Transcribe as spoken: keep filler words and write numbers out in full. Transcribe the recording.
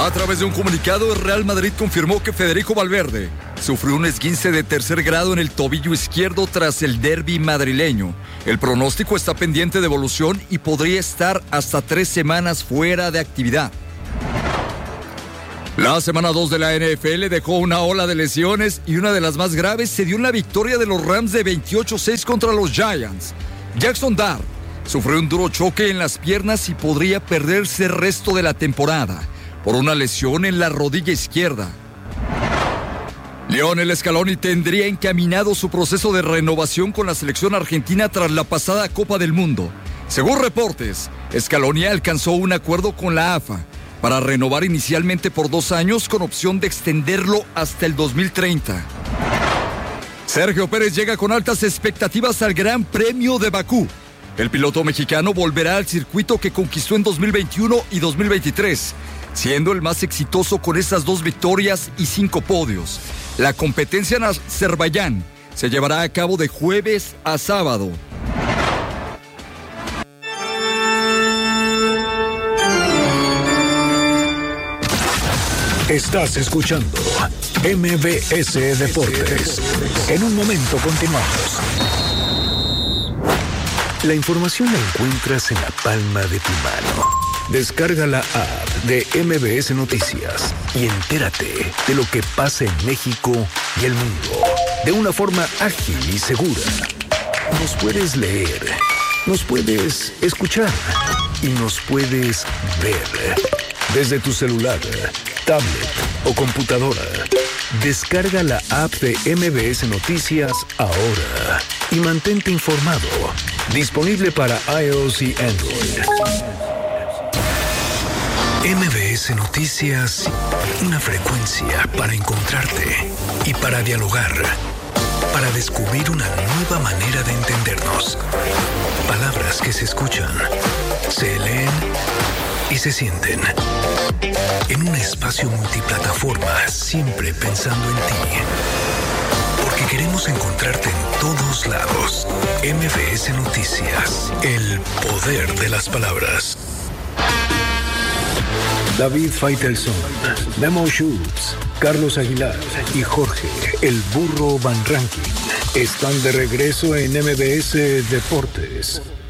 A través de un comunicado, el Real Madrid confirmó que Federico Valverde sufrió un esguince de tercer grado en el tobillo izquierdo tras el derbi madrileño. El pronóstico está pendiente de evolución y podría estar hasta tres semanas fuera de actividad. La semana dos de la N F L dejó una ola de lesiones y una de las más graves se dio en la victoria de los Rams de veintiocho a seis contra los Giants. Jackson Dart sufrió un duro choque en las piernas y podría perderse el resto de la temporada por una lesión en la rodilla izquierda. Lionel Scaloni tendría encaminado su proceso de renovación con la selección argentina tras la pasada Copa del Mundo. Según reportes, Scaloni alcanzó un acuerdo con la A F A para renovar inicialmente por dos años con opción de extenderlo hasta el dos mil treinta. Sergio Pérez llega con altas expectativas al Gran Premio de Bakú. El piloto mexicano volverá al circuito que conquistó en dos mil veintiuno y dos mil veintitrés, siendo el más exitoso con esas dos victorias y cinco podios. La competencia en Azerbaiyán se llevará a cabo de jueves a sábado. Estás escuchando M V S Deportes. En un momento continuamos. La información la encuentras en la palma de tu mano. Descarga la app de M V S Noticias y entérate de lo que pasa en México y el mundo de una forma ágil y segura. Nos puedes leer, nos puedes escuchar y nos puedes ver desde tu celular, tablet o computadora. Descarga la app de M V S Noticias ahora y mantente informado. Disponible para iOS y Android. M V S Noticias, una frecuencia para encontrarte y para dialogar, para descubrir una nueva manera de entendernos. Palabras que se escuchan, se leen y se sienten. En un espacio multiplataforma, siempre pensando en ti. Porque queremos encontrarte en todos lados. M V S Noticias, el poder de las palabras. David Faitelson, Memo Schultz, Carlos Aguilar y Jorge, el burro Van Ranking, están de regreso en M V S Deportes.